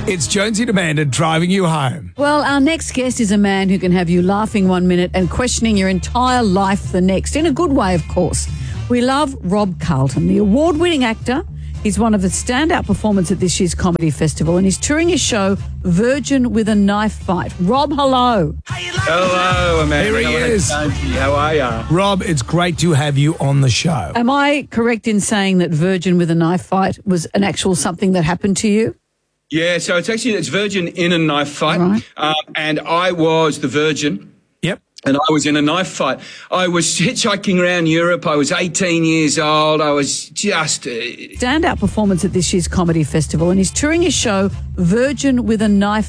It's Jonesy and Amanda driving you home. Well, our next guest is a man who can have you laughing 1 minute and questioning your entire life the next, in a good way, of course. We love Rob Carlton, the award-winning actor. He's one of the standout performers at this year's Comedy Festival, and he's touring his show, Virgin with a Knife Fight. Rob, hello. Hello, Amanda. Here he is. How are you? Rob, it's great to have you on the show. Am I correct in saying that Virgin with a Knife Fight was an actual something that happened to you? Yeah, so it's Virgin in a knife fight, Right. and I was the Virgin. Yep. And I was in a knife fight. I was hitchhiking around Europe. I was 18 years old. I was just... Standout performance at this year's Comedy Festival, and he's touring his show, Virgin with a Knife